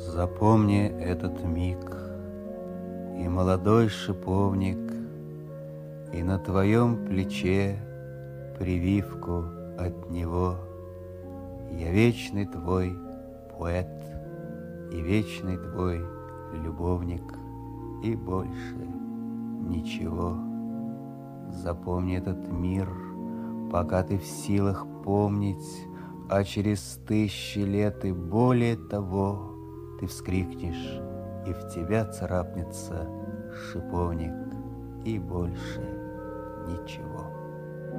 Запомни этот миг, и молодой шиповник, и на твоем плече прививку от него. Я вечный твой поэт, и вечный твой любовник, и больше ничего. Запомни этот мир, пока ты в силах помнить, а через 1000 лет и более того ты вскрикнешь, и в тебя царапнется шиповник, и больше ничего.